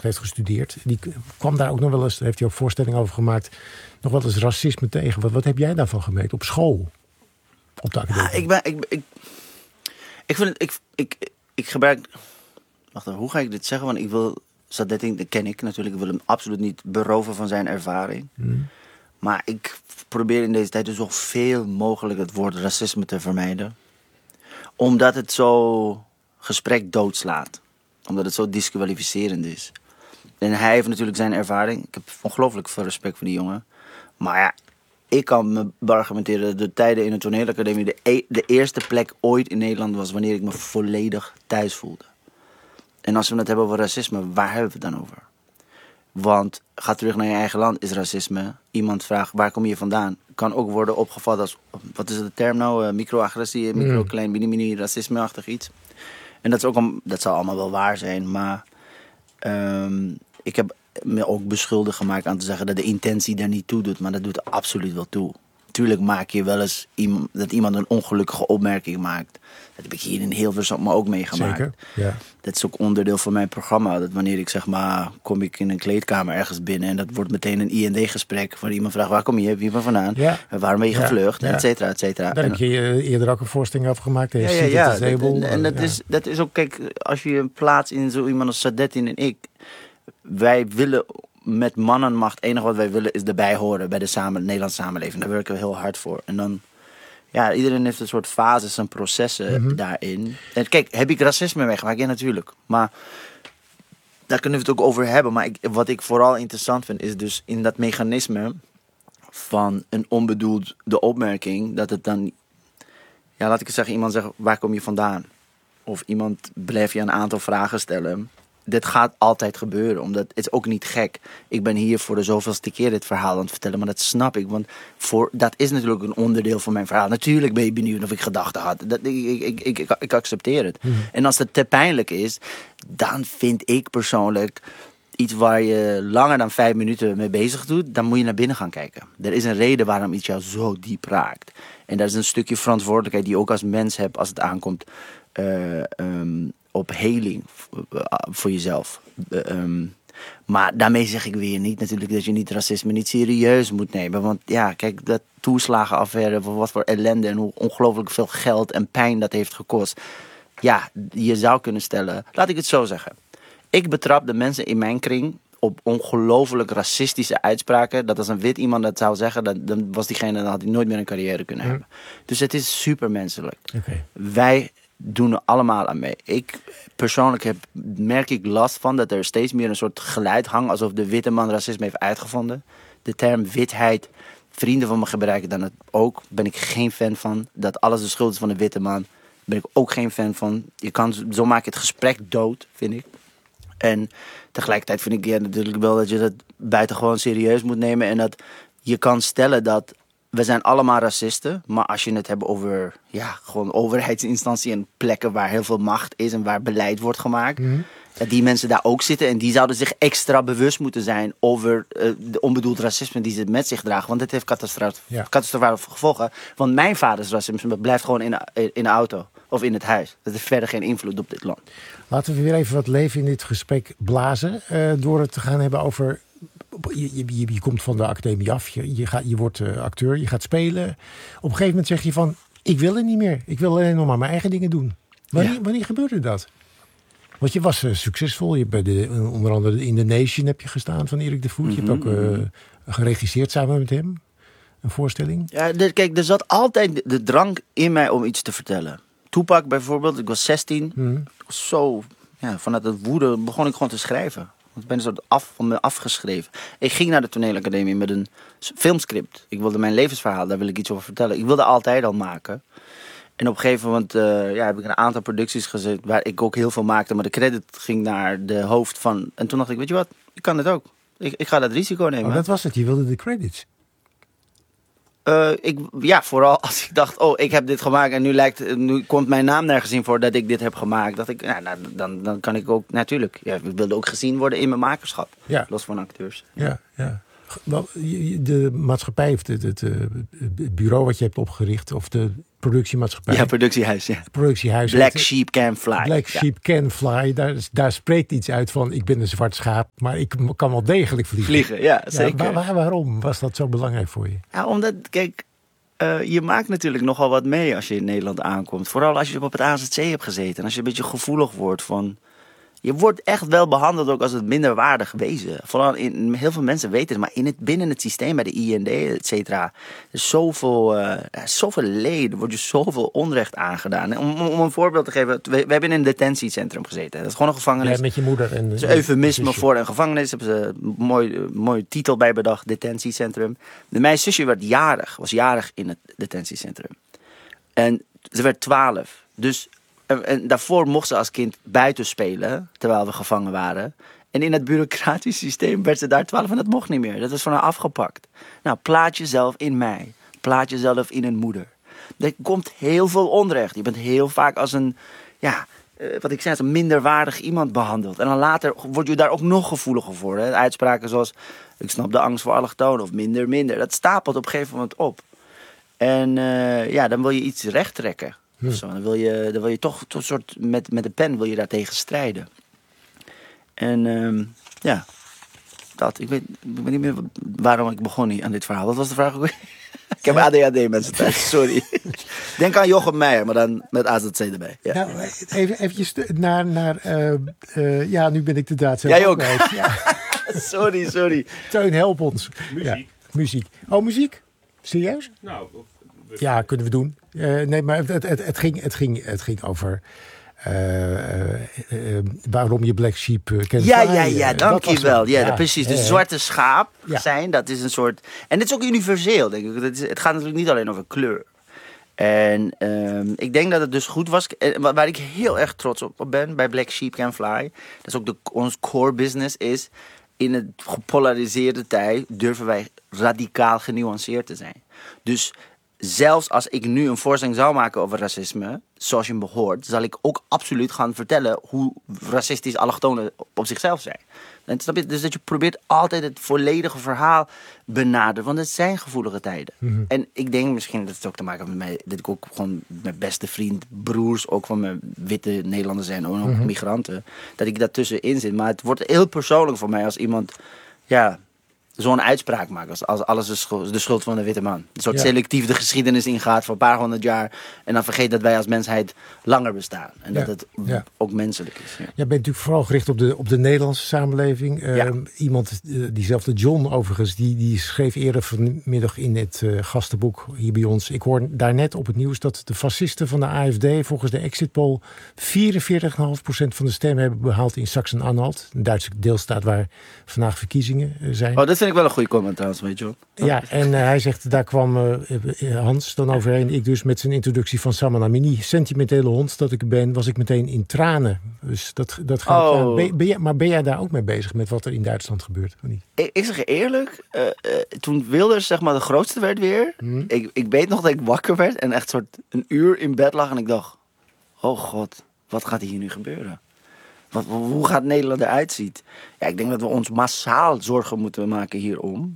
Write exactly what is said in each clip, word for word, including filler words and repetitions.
Utrecht heeft gestudeerd. Die kwam daar ook nog wel eens, daar heeft hij ook voorstellingen over gemaakt, nog wel eens racisme tegen. Wat, wat heb jij daarvan gemerkt op school? Op de academie? Ja, ik ben... Ik, ik, ik vind het... Ik, ik, ik gebruik... Wacht even, hoe ga ik dit zeggen? Want ik wil... Sadettin, dat ken ik natuurlijk. Ik wil hem absoluut niet beroven van zijn ervaring. Hmm. Maar ik probeer in deze tijd dus zoveel mogelijk het woord racisme te vermijden. Omdat het zo gesprek doodslaat. Omdat het zo disqualificerend is. En hij heeft natuurlijk zijn ervaring. Ik heb ongelooflijk veel respect voor die jongen. Maar ja, ik kan me beargumenteren. De tijden in de toneelacademie. De, e- de eerste plek ooit in Nederland was wanneer ik me volledig thuis voelde. En als we het hebben over racisme, waar hebben we het dan over? Want ga terug naar je eigen land, is racisme. Iemand vraagt, waar kom je vandaan? Kan ook worden opgevat als, wat is de term nou? Uh, microagressie, micro, mm. klein, mini, mini, racisme-achtig iets. En dat, is ook een, dat zal allemaal wel waar zijn. Maar um, ik heb me ook beschuldigd gemaakt aan te zeggen dat de intentie daar niet toe doet. Maar dat doet er absoluut wel toe. Tuurlijk maak je wel eens iemand, dat iemand een ongelukkige opmerking maakt. Dat heb ik hier in Hilversum ook meegemaakt. Zeker, ja. Dat is ook onderdeel van mijn programma. Dat wanneer ik zeg maar, kom ik in een kleedkamer ergens binnen en dat wordt meteen een I en D-gesprek. Waar iemand vraagt, waar kom je? Wie ben je vandaan? Ja. Waarom ben je gevlucht? Ja. Et cetera, et cetera. Daar en, heb je eerder ook een voorstelling over gemaakt. Ja, ja, ja. Dat, en en dat, ja. Is, dat is ook, kijk, als je een plaats in zo iemand als Sadettin en ik, wij willen met mannenmacht, het enige wat wij willen is erbij horen bij de samen, Nederlandse samenleving. Daar werken we heel hard voor. En dan, ja, iedereen heeft een soort fases en processen mm-hmm. daarin. En kijk, heb ik racisme meegemaakt? Ja, natuurlijk. Maar daar kunnen we het ook over hebben. Maar ik, wat ik vooral interessant vind, is dus in dat mechanisme van een onbedoelde opmerking, dat het dan, ja, laat ik het zeggen, iemand zegt, waar kom je vandaan? Of iemand blijft je een aantal vragen stellen. Dit gaat altijd gebeuren, omdat het is ook niet gek. Ik ben hier voor de zoveelste keer dit verhaal aan het vertellen, maar dat snap ik. Want voor, dat is natuurlijk een onderdeel van mijn verhaal. Natuurlijk ben je benieuwd of ik gedachten had. Dat, ik, ik, ik, ik, ik accepteer het. Mm. En als het te pijnlijk is, dan vind ik persoonlijk iets waar je langer dan vijf minuten mee bezig doet, dan moet je naar binnen gaan kijken. Er is een reden waarom iets jou zo diep raakt. En dat is een stukje verantwoordelijkheid die je ook als mens hebt als het aankomt Uh, um, op heling voor jezelf. Uh, um, maar daarmee zeg ik weer niet natuurlijk dat je niet racisme niet serieus moet nemen. Want ja, kijk, dat toeslagenaffaire, wat voor ellende en hoe ongelooflijk veel geld en pijn dat heeft gekost. Ja, je zou kunnen stellen, laat ik het zo zeggen. Ik betrap de mensen in mijn kring op ongelooflijk racistische uitspraken. Dat als een wit iemand dat zou zeggen, dan, dan was diegene, dan had hij nooit meer een carrière kunnen hebben. Mm. Dus het is supermenselijk. Okay. Wij doen er allemaal aan mee. Ik persoonlijk heb, merk ik last van dat er steeds meer een soort geluid hangt alsof de witte man racisme heeft uitgevonden. De term witheid, vrienden van me gebruiken dan het ook. Ben ik geen fan van. Dat alles de schuld is van de witte man. Ben ik ook geen fan van. Je kan, zo maak je het gesprek dood, vind ik. En tegelijkertijd vind ik ja, natuurlijk wel dat je dat buitengewoon serieus moet nemen. En dat je kan stellen dat we zijn allemaal racisten, maar als je het hebt over ja, gewoon overheidsinstanties en plekken waar heel veel macht is en waar beleid wordt gemaakt, mm-hmm. dat die mensen daar ook zitten en die zouden zich extra bewust moeten zijn over uh, de onbedoeld racisme die ze met zich dragen. Want dit heeft catastrof- ja. catastrofale gevolgen. Want mijn vaders racisme blijft gewoon in de, in de auto of in het huis. Dat heeft verder geen invloed op dit land. Laten we weer even wat leven in dit gesprek blazen uh, door het te gaan hebben over. Je, je, je komt van de academie af, je, je, gaat, je wordt uh, acteur, je gaat spelen. Op een gegeven moment zeg je van, ik wil het niet meer. Ik wil alleen nog maar mijn eigen dingen doen. Wanneer, ja. wanneer gebeurde dat? Want je was uh, succesvol. Je hebt bij de, uh, onder andere in The Nation heb je gestaan van Erik de Voet. Mm-hmm. Je hebt ook uh, geregisseerd samen met hem. Een voorstelling. Ja, de, kijk, er zat altijd de, de drang in mij om iets te vertellen. Tupac bijvoorbeeld, ik was zestien. Mm-hmm. Zo, ja, vanuit het woede begon ik gewoon te schrijven. Ik ben een soort af, van me afgeschreven. Ik ging naar de toneelacademie met een filmscript. Ik wilde mijn levensverhaal, daar wil ik iets over vertellen. Ik wilde altijd al maken. En op een gegeven moment uh, ja, heb ik een aantal producties gezet waar ik ook heel veel maakte. Maar de credit ging naar de hoofd van. En toen dacht ik, weet je wat, ik kan het ook. Ik, ik ga dat risico nemen. Oh, dat was het, je wilde de credits. Uh, ik, ja, vooral als ik dacht, oh, ik heb dit gemaakt en nu, lijkt, nu komt mijn naam nergens in voor dat ik dit heb gemaakt. Dacht ik, ja, nou, dan, dan kan ik ook, natuurlijk, ja, ik wilde ook gezien worden in mijn makerschap. Ja. Los van acteurs. Ja, ja. de maatschappij, of het, het, het bureau wat je hebt opgericht, of de productiemaatschappij. Ja, productiehuis, ja. Productiehuis. Black Sheep Can Fly. Black ja. Sheep Can Fly. Daar, daar spreekt iets uit van, ik ben een zwart schaap, maar ik kan wel degelijk vliegen. Vliegen, ja, zeker. Ja, waar, waar, waarom was dat zo belangrijk voor je? Ja, omdat, kijk, uh, je maakt natuurlijk nogal wat mee als je in Nederland aankomt. Vooral als je op het A Z C hebt gezeten. En als je een beetje gevoelig wordt van... Je wordt echt wel behandeld ook als het minderwaardig wezen. Vooral in, heel veel mensen weten het, maar in het, binnen het systeem bij de I N D, et cetera. Er is zoveel, uh, zoveel leden, er wordt je zoveel onrecht aangedaan. Om, om een voorbeeld te geven, we, we hebben in een detentiecentrum gezeten. Dat is gewoon een gevangenis. Ja, met je moeder. En, dat is een eufemisme voor een gevangenis. Daar hebben ze een mooi, mooie titel bij bedacht, detentiecentrum. De, mijn zusje werd jarig, was jarig in het detentiecentrum. En ze werd twaalf. Dus... En daarvoor mocht ze als kind buiten spelen, terwijl we gevangen waren. En in het bureaucratisch systeem werd ze daar twaalf en dat mocht niet meer. Dat was van haar afgepakt. Nou, plaat jezelf in mij. Plaat jezelf in een moeder. Er komt heel veel onrecht. Je bent heel vaak als een, ja, wat ik zei, als een minderwaardig iemand behandeld. En dan later word je daar ook nog gevoeliger voor. Hè? Uitspraken zoals, ik snap de angst voor allochtonen of minder, minder. Dat stapelt op een gegeven moment op. En uh, ja, dan wil je iets recht trekken. Hm. Zo, dan wil je, dan wil je toch een soort met, met de pen wil je daar tegen strijden. En um, ja, dat. Ik weet, ik weet niet meer waarom ik begon aan dit verhaal. Wat was de vraag ook? Ik heb A D H D mensen thuis, sorry. Denk aan Jochem Meijer, maar dan met A Z C erbij. Ja. Nou, even eventjes naar, naar uh, uh, ja, nu ben ik de daad zelf Jij ook. ook ja. Sorry, sorry. Teun, help ons. Muziek. Ja, muziek. Oh, muziek? Serieus? Nou, ja, kunnen we doen. Uh, nee, maar het, het, het, ging, het, ging, het ging over uh, uh, uh, waarom je Black Sheep uh, kent. Ja, ja, ja, dankjewel. Ja, ja, precies. De uh, zwarte schaap ja. zijn, dat is een soort... En dit is ook universeel, denk ik. Het, is, het gaat natuurlijk niet alleen over kleur. En um, ik denk dat het dus goed was. Waar ik heel erg trots op ben bij Black Sheep Can Fly. Dat is ook de, ons core business is... In het gepolariseerde tijd durven wij radicaal genuanceerd te zijn. Dus zelfs als ik nu een voorstelling zou maken over racisme, zoals je me hoort, zal ik ook absoluut gaan vertellen hoe racistisch allochtonen op zichzelf zijn. En dus dat je probeert altijd het volledige verhaal benaderen, want het zijn gevoelige tijden. Mm-hmm. En ik denk misschien dat het ook te maken heeft met mij, dat ik ook gewoon mijn beste vriend, broers, ook van mijn witte Nederlanders zijn, ook mm-hmm. migranten, dat ik daartussenin zit. Maar het wordt heel persoonlijk voor mij als iemand, ja, zo'n uitspraak maakt. Als, als alles de schuld, de schuld van de witte man. Een soort ja. selectief de geschiedenis ingaat voor een paar honderd jaar. En dan vergeet dat wij als mensheid langer bestaan. En ja. dat het ja. ook menselijk is. Ja. Jij bent natuurlijk vooral gericht op de, op de Nederlandse samenleving. Uh, ja. Iemand, uh, diezelfde John overigens, die, die schreef eerder vanmiddag in het uh, gastenboek hier bij ons. Ik hoor daarnet op het nieuws dat de fascisten van de A F D volgens de exit poll vierenveertig komma vijf procent van de stemmen hebben behaald in Sachsen-Anhalt. Een Duitse deelstaat waar vandaag verkiezingen uh, zijn. Oh, dat vind ik wel een goede comment trouwens, weet je wel. Ja, en uh, hij zegt, daar kwam uh, Hans dan overheen. Ik dus met zijn introductie van Saman Amini. Sentimentele hond dat ik ben, was ik meteen in tranen. Dus dat, dat gaat... Oh. Uh, ben, ben jij, maar ben jij daar ook mee bezig met wat er in Duitsland gebeurt? Of niet? Ik, ik zeg je eerlijk, uh, uh, toen Wilders zeg maar de grootste werd weer. Hmm. Ik, ik weet nog dat ik wakker werd en echt soort een uur in bed lag. En ik dacht, oh god, wat gaat hier nu gebeuren? Wat, hoe gaat Nederland eruit zien? Ja, ik denk dat we ons massaal zorgen moeten maken hierom.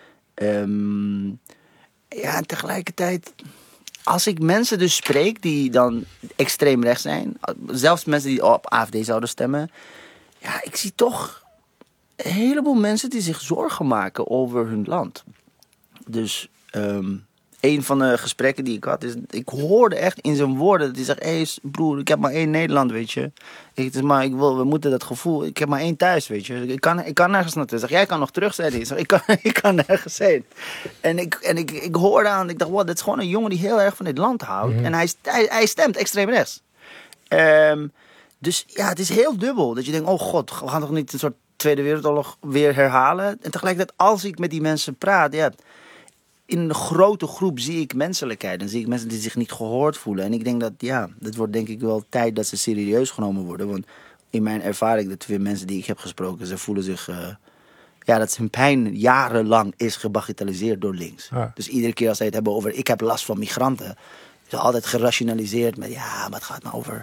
Um, ja, en tegelijkertijd, als ik mensen dus spreek die dan extreem rechts zijn, zelfs mensen die op A F D zouden stemmen, ja, ik zie toch een heleboel mensen die zich zorgen maken over hun land. Dus um, een van de gesprekken die ik had, is, ik hoorde echt in zijn woorden dat hij zegt, hé hey, broer, ik heb maar één Nederland, weet je. Ik, maar ik wil, we moeten dat gevoel, ik heb maar één thuis, weet je. Ik kan, ik kan nergens naartoe. Zeg, jij kan nog terug zijn. Ik zeg, ik kan, ik kan nergens heen. En ik, en ik, ik hoorde aan, ik dacht, wow, dit is gewoon een jongen die heel erg van dit land houdt. Mm-hmm. En hij, hij, hij stemt extreem rechts. Um, dus ja, het is heel dubbel. Dat je denkt, oh god, we gaan toch niet een soort Tweede Wereldoorlog weer herhalen. En tegelijkertijd, als ik met die mensen praat, ja, in een grote groep zie ik menselijkheid. Dan zie ik mensen die zich niet gehoord voelen. En ik denk dat, ja, het wordt denk ik wel tijd dat ze serieus genomen worden. Want in mijn ervaring, de twee mensen die ik heb gesproken, ze voelen zich, uh, ja, dat hun pijn jarenlang is gebagatelliseerd door links. Ja. Dus iedere keer als zij het hebben over, ik heb last van migranten, is altijd gerationaliseerd met, ja, maar het gaat maar over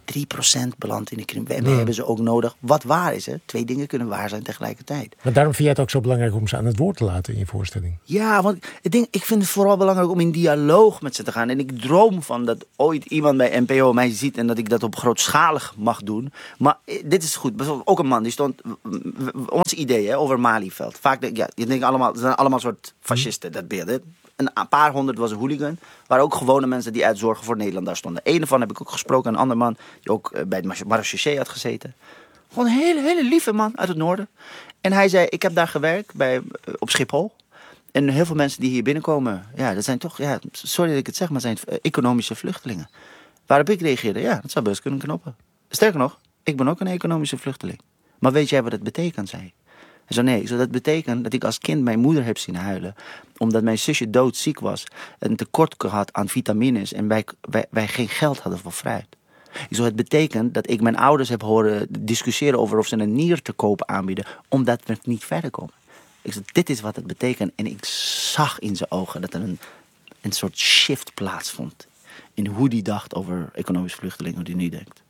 drie procent belandt in de criminaliteit. En we hebben ze ook nodig. Wat waar is, hè? Twee dingen kunnen waar zijn tegelijkertijd. Maar daarom vind jij het ook zo belangrijk om ze aan het woord te laten in je voorstelling? Ja, want ik, denk, ik vind het vooral belangrijk om in dialoog met ze te gaan. En ik droom van dat ooit iemand bij N P O mij ziet en dat ik dat op grootschalig mag doen. Maar dit is goed. Bijvoorbeeld ook een man die stond... Ons idee hè, over Malieveld. Vaak denk ja, je denkt allemaal, het zijn allemaal soort fascisten, dat beeld. Hè? Een paar honderd was een hooligan. Waren ook gewone mensen die uit Zorgen voor Nederland daar stonden. Eén van heb ik ook gesproken. Een ander man die ook bij het marechaussee had gezeten. Gewoon een hele, hele lieve man uit het noorden. En hij zei, ik heb daar gewerkt bij, op Schiphol. En heel veel mensen die hier binnenkomen... Ja, dat zijn toch... Ja, sorry dat ik het zeg, maar zijn economische vluchtelingen. Waarop ik reageerde, ja, dat zou best kunnen knoppen. Sterker nog, ik ben ook een economische vluchteling. Maar weet jij wat het betekent, zei ik. Hij zei, nee, zo dat betekent dat ik als kind mijn moeder heb zien huilen. Omdat mijn zusje doodziek was. En tekort had aan vitamines. En wij, wij, wij geen geld hadden voor fruit. Zo het betekent dat ik mijn ouders heb horen discussiëren over of ze een nier te koop aanbieden. Omdat we niet verder komen. Ik zei, dit is wat het betekent. En ik zag in zijn ogen dat er een, een soort shift plaatsvond. In hoe die dacht over economisch vluchtelingen, hoe die nu denkt.